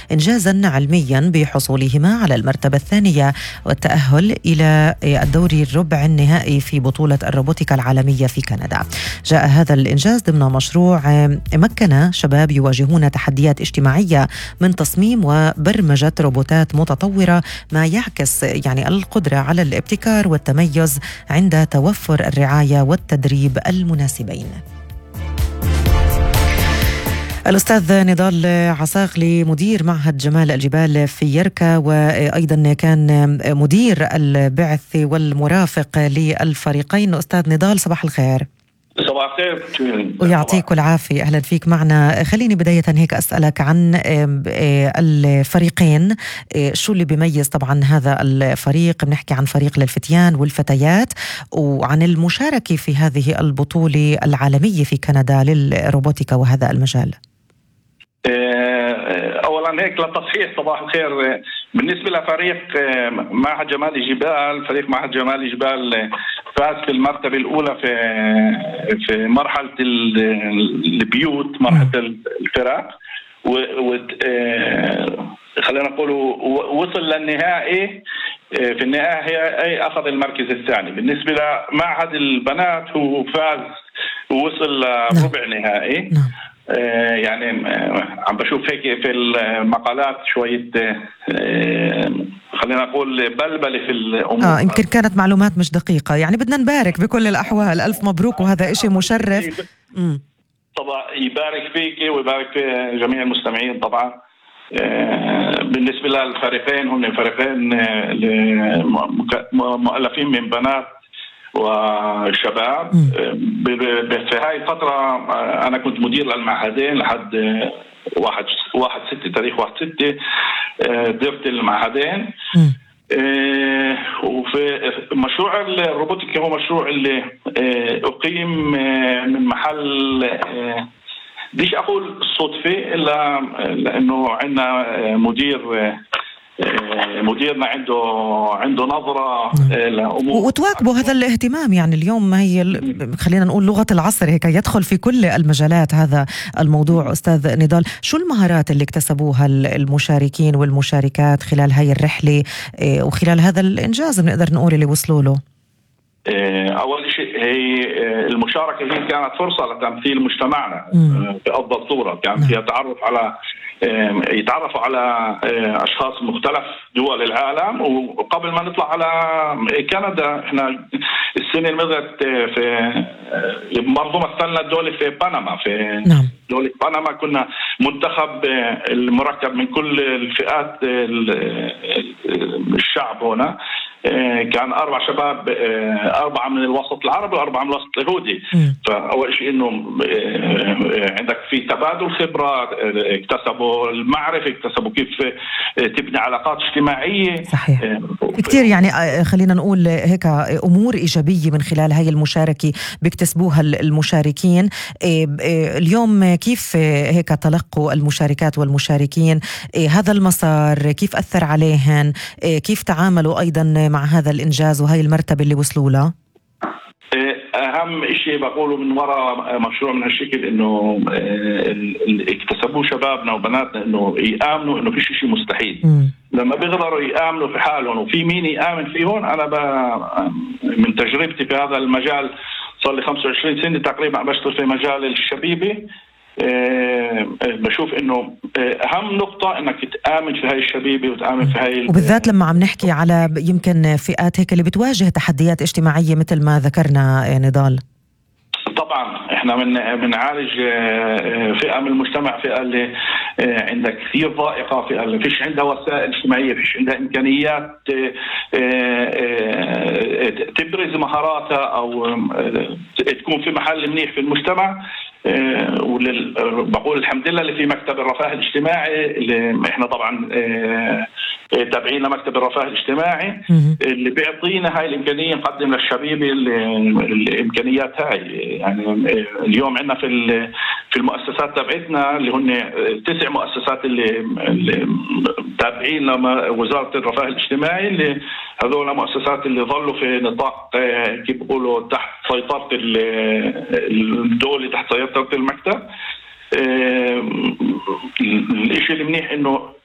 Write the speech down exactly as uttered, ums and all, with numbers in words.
إنجازا علميا بحصولهما على المرتبة الثانية والتأهل إلى الدور الربع النهائي في بطولة الروبوتيكا العالمية في كندا. جاء هذا الإنجاز ضمن مشروع مكن شباب يواجهون تحديات اجتماعية من تصميم وبرمجة روبوتات متطورة، ما يعكس يعني القدرة على الابتكار والتميز عند توفر الرعاية والتدريب المناسبين. الأستاذ نضال عصاغلي مدير معهد جمال الجبال في يركا، وأيضا كان مدير البعث والمرافق للفريقين. أستاذ نضال صباح الخير. صباح الخير ويعطيك العافية، أهلا فيك معنا. خليني بداية هيك أسألك عن الفريقين، شو اللي بيميز طبعا هذا الفريق؟ بنحكي عن فريق للفتيان والفتيات، وعن المشاركة في هذه البطولة العالمية في كندا للروبوتيكا وهذا المجال. اولا هيك للتصحيح، صباح الخير. بالنسبه لفريق معهد جمال الجبال، فريق معهد جمال الجبال فاز في المرتبه الاولى في في مرحله البيوت، مرحله الفرق، و خلينا نقول وصل للنهائي. في النهايه هي اخذ المركز الثاني. بالنسبه لمعهد البنات هو فاز ووصل لربع نهائي. يعني عم بشوف هيك في المقالات شوية خلينا نقول بلبلة في الأمور. آه يمكن كانت معلومات مش دقيقة، يعني بدنا نبارك بكل الأحوال، ألف مبروك وهذا إشي مشرف. طبعا يبارك فيك ويبارك في جميع المستمعين. طبعا بالنسبة للفريقين، هم فريقين مؤلفين من بنات وشباب. في هاي الفترة أنا كنت مدير للمعهدين لحد واحد واحد ستة تاريخ واحد ستة درت المعهدين. وفي مشروع الروبوتيكا هو مشروع اللي أقيم من محل بديش أقول صدفة، إلا لأنه عندنا مدير مديرنا عنده عنده نظرة لأمور وتواكبوا هذا الاهتمام. يعني اليوم هي خلينا نقول لغة العصر هيك، يدخل في كل المجالات هذا الموضوع. أستاذ نضال، شو المهارات اللي اكتسبوها المشاركين والمشاركات خلال هاي الرحلة وخلال هذا الإنجاز بنقدر نقول اللي وصلوا له؟ أول شيء هي المشاركة هي كانت فرصة لتمثيل مجتمعنا بأفضل صورة، كان فيها تعرف على يتعرفوا على أشخاص مختلف دول العالم. وقبل ما نطلع على كندا، إحنا السنة الماضية في برضو مثلنا الدولة في بنما. في نعم. دولة بنما كنا منتخب المركب من كل الفئات الشعب هنا. كان أربع شباب، أربعة من الوسط العربي وأربعة من الوسط اليهودي. فأول شيء إنه عندك في تبادل خبرة، اكتسبوا المعرفة، اكتسبوا كيف تبني علاقات اجتماعية. صحيح. كتير يعني خلينا نقول هيك أمور إيجابية من خلال هاي المشاركة بيكتسبوها المشاركين. اليوم كيف هيك تلقوا المشاركات والمشاركين هذا المسار؟ كيف أثر عليهن؟ كيف تعاملوا أيضا مع هذا الإنجاز وهي المرتبة اللي وصلوا لها؟ أهم شيء بقوله من وراء مشروع من هالشكل إنه اكتسبوه شبابنا وبناتنا، إنه يآمنوا إنه فيش شيء مستحيل. م. لما بيقدروا يآمنوا في حالهم وفي مين يآمن فيهم. أنا من تجربتي في هذا المجال صار لي خمسة وعشرين سنة تقريبا بشتغل في مجال الشبيبة. أه بشوف انه اهم نقطة انك تآمن في هاي الشبيبة وتآمن في هاي، وبالذات لما عم نحكي على يمكن فئات هيك اللي بتواجه تحديات اجتماعية مثل ما ذكرنا نضال. طبعا احنا من بنعالج فئة من المجتمع، فئة اللي عندها كثير ضائقة، فئة اللي فيش عندها وسائل اجتماعية، فيش عندها امكانيات تبرز مهاراتها او تكون في محل منيح في المجتمع. بقول الحمد لله اللي في مكتب الرفاه الاجتماعي، اللي احنا طبعا تابعين لمكتب الرفاه الاجتماعي اللي بيعطينا هاي الامكانيه نقدم للشبيبه الامكانيات هاي. يعني اليوم عندنا في في المؤسسات تبعتنا اللي هن تسع مؤسسات اللي, اللي تابعين لوزاره الرفاه الاجتماعي، اللي هذول مؤسسات اللي ظلوا في نطاق كيف بيقولوا تحت سيطره الدوله، تحت سيطره المكتب. الشيء المنيح انه